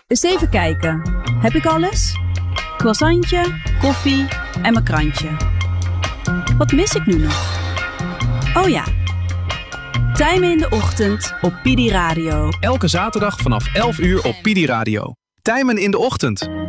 Eens even kijken. Heb ik alles? Croissantje, koffie en mijn krantje. Wat mis ik nu nog? Oh ja. Tijmen in de ochtend op Pidi Radio. Elke zaterdag vanaf 11 uur op Pidi Radio. Tijmen in de ochtend.